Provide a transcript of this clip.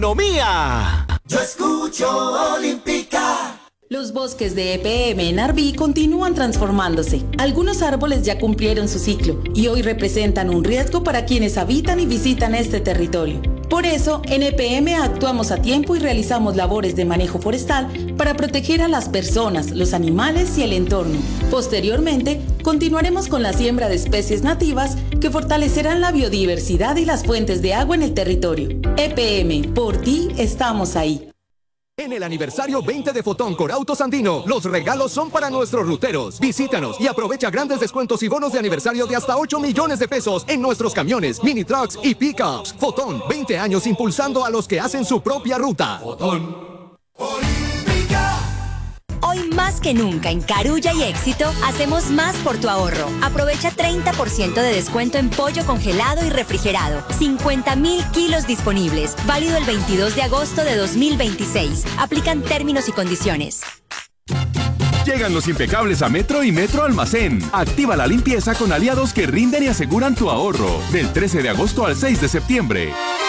¡Economía! Yo escucho Olímpica. Los bosques de EPM en Arví continúan transformándose. Algunos árboles ya cumplieron su ciclo y hoy representan un riesgo para quienes habitan y visitan este territorio. Por eso, en EPM actuamos a tiempo y realizamos labores de manejo forestal para proteger a las personas, los animales y el entorno. Posteriormente, continuaremos con la siembra de especies nativas que fortalecerán la biodiversidad y las fuentes de agua en el territorio. EPM, por ti estamos ahí. En el aniversario 20 de Fotón Corautos Andino, los regalos son para nuestros ruteros. Visítanos y aprovecha grandes descuentos y bonos de aniversario de hasta 8 millones de pesos en nuestros camiones, mini trucks y pickups. Fotón, 20 años impulsando a los que hacen su propia ruta. Fotón. Hoy más que nunca en Carulla y Éxito hacemos más por tu ahorro. Aprovecha 30% de descuento en pollo congelado y refrigerado. 50,000 kilos disponibles. Válido el 22 de agosto de 2026. Aplican términos y condiciones. Llegan los impecables a Metro y Metro Almacén. Activa la limpieza con aliados que rinden y aseguran tu ahorro. Del 13 de agosto al 6 de septiembre.